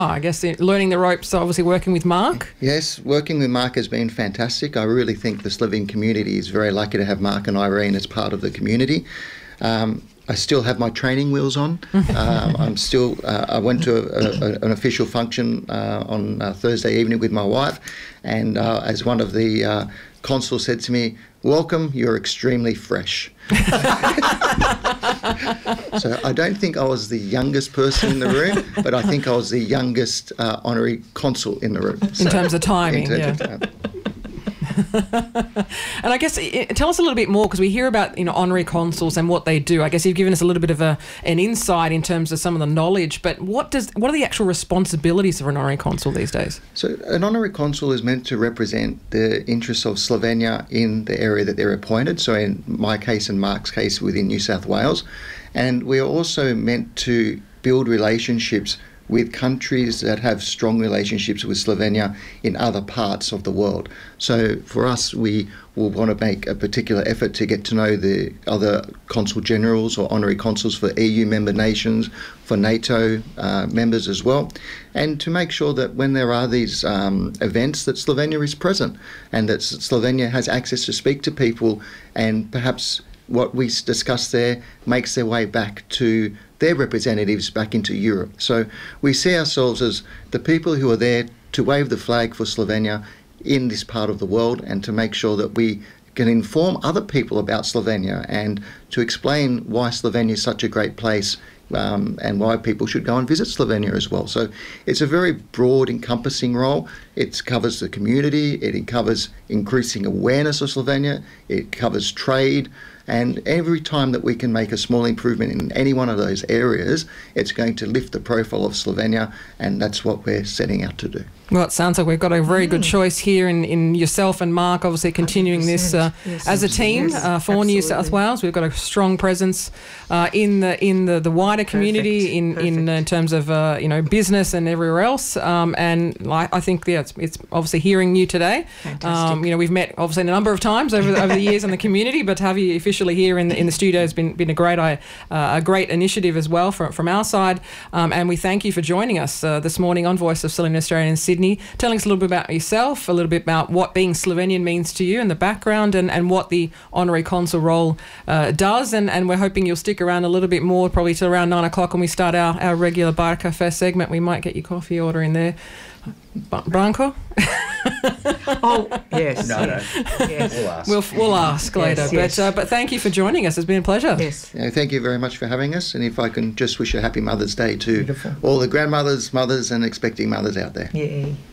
I guess learning the ropes, obviously working with Mark. Yes, working with Mark has been fantastic. I really think the Slovene community is very lucky to have Mark and Irene as part of the community. I still have my training wheels on. I went to an official function on Thursday evening with my wife, and as one of the consuls said to me, "Welcome, you're extremely fresh." So I don't think I was the youngest person in the room, but I think I was the youngest honorary consul in the room. In terms of timing, of time. And I guess tell us a little bit more, because we hear about honorary consuls and what they do. I guess you've given us a little bit of an insight in terms of some of the knowledge, but what are the actual responsibilities of an honorary consul these days? So an honorary consul is meant to represent the interests of Slovenia in the area that they're appointed. So in my case and Mark's case, within New South Wales, and we are also meant to build relationships with countries that have strong relationships with Slovenia in other parts of the world. So for us, we will want to make a particular effort to get to know the other consul generals or honorary consuls for EU member nations, for NATO members as well, and to make sure that when there are these events that Slovenia is present and that Slovenia has access to speak to people, and perhaps what we discuss there makes their way back to their representatives back into Europe. So we see ourselves as the people who are there to wave the flag for Slovenia in this part of the world, and to make sure that we can inform other people about Slovenia and to explain why Slovenia is such a great place, and why people should go and visit Slovenia as well. So it's a very broad, encompassing role. It covers the community, it covers increasing awareness of Slovenia, it covers trade, and every time that we can make a small improvement in any one of those areas, it's going to lift the profile of Slovenia, and that's what we're setting out to do. Well, it sounds like we've got a very good choice here in yourself and Mark, obviously continuing this as a team for New South Wales. We've got a strong presence in the wider community in terms of business and everywhere else. And I think it's obviously hearing you today. We've met obviously a number of times over the years in the community, but to have you officially here in the studio has been a great initiative as well from our side. And we thank you for joining us this morning on Voice of Slovenian Australia in Sydney, telling us a little bit about yourself, a little bit about what being Slovenian means to you and the background, and what the honorary consul role does. And we're hoping you'll stick around a little bit more, probably till around 9 o'clock when we start our regular Bar Cafe segment. We might get your coffee order in there. Branko? Oh, yes. No. Yes. We'll ask later. Yes. But thank you for joining us. It's been a pleasure. Yes. Thank you very much for having us. And if I can just wish a happy Mother's Day to Beautiful. all the grandmothers, mothers, and expecting mothers out there. Yeah.